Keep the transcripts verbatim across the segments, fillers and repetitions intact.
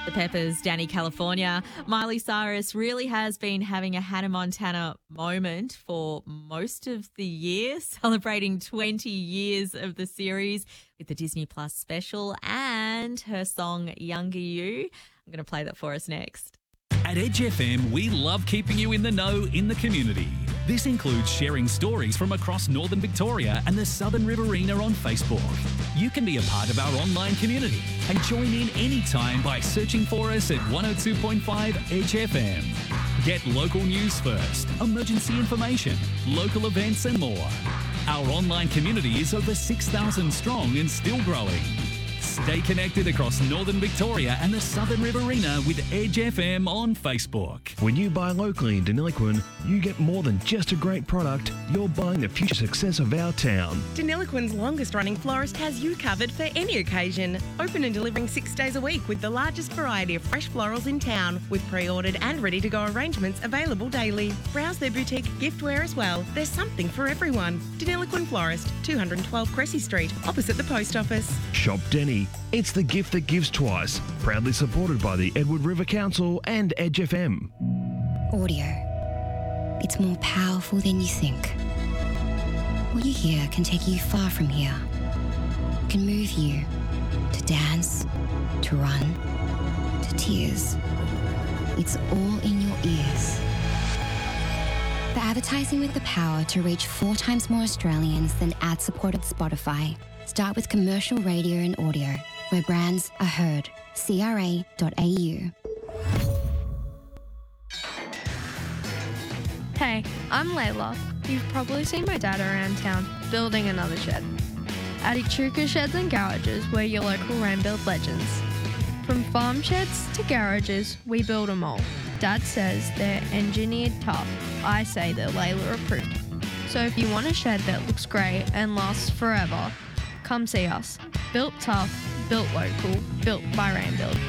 The Peppers, Danny California. Miley Cyrus really has been having a Hannah Montana moment for most of the year, celebrating twenty years of the series with the Disney Plus special and her song Younger You. I'm going to play that for us next. At Edge F M, we love keeping you in the know in the community. This includes sharing stories from across Northern Victoria and the Southern Riverina on Facebook. You can be a part of our online community and join in anytime by searching for us at one oh two point five Edge F M. Get local news first, emergency information, local events and more. Our online community is over six thousand strong and still growing. Stay connected across Northern Victoria and the Southern Riverina with Edge F M on Facebook. When you buy locally in Deniliquin, you get more than just a great product. You're buying the future success of our town. Deniliquin's longest-running florist has you covered for any occasion. Open and delivering six days a week with the largest variety of fresh florals in town, with pre-ordered and ready-to-go arrangements available daily. Browse their boutique giftware as well. There's something for everyone. Deniliquin Florist, two twelve Cressy Street, opposite the post office. Shop Denny. It's the gift that gives twice. Proudly supported by the Edward River Council and Edge F M. Audio. It's more powerful than you think. What you hear can take you far from here. It can move you to dance, to run, to tears. It's all in your ears. For advertising with the power to reach four times more Australians than ad-supported Spotify, start with commercial radio and audio, where brands are heard. C R A dot A U. Hey, I'm Layla. You've probably seen my dad around town building another shed. At Echuca Sheds and Garages, we're your local rain-build legends. From farm sheds to garages, we build them all. Dad says they're engineered tough. I say they're Layla approved. So if you want a shed that looks great and lasts forever, come see us. Built tough, built local, built by Rainbuild.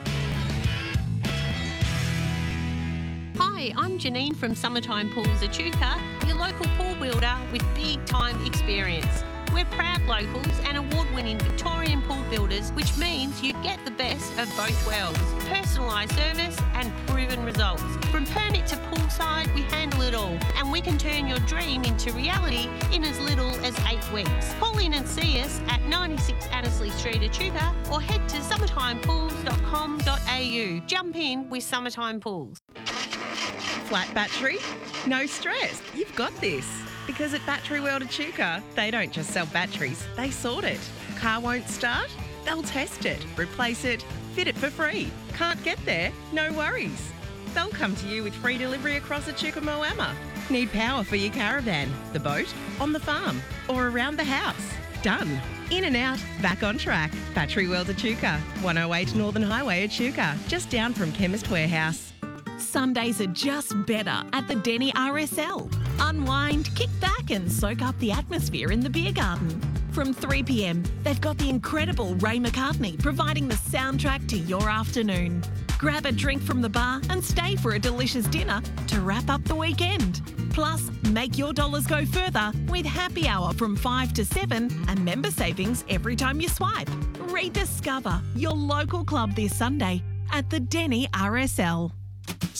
Hi, I'm Janine from Summertime Pools Echuca, your local pool builder with big time experience. We're proud locals and award-winning Victorian pool builders, which means you get the best of both worlds. Personalised service and proven results. From permit to poolside, we handle it all. And we can turn your dream into reality in as little as eight weeks. Call in and see us at ninety-six Annesley Street, Echuca, or head to summertime pools dot com dot a u. Jump in with Summertime Pools. Flat battery? No stress. You've got this. Because at Battery World Echuca, they don't just sell batteries, they sort it. Car won't start? They'll test it, replace it, fit it for free. Can't get there? No worries. They'll come to you with free delivery across Echuca Moama. Need power for your caravan, the boat, on the farm, or around the house? Done. In and out, back on track. Battery World Echuca, one oh eight Northern Highway Echuca, just down from Chemist Warehouse. Sundays are just better at the Denny R S L. Unwind, kick back and soak up the atmosphere in the beer garden. From three p m, they've got the incredible Ray McCartney providing the soundtrack to your afternoon. Grab a drink from the bar and stay for a delicious dinner to wrap up the weekend. Plus, make your dollars go further with happy hour from five to seven and member savings every time you swipe. Rediscover your local club this Sunday at the Denny R S L.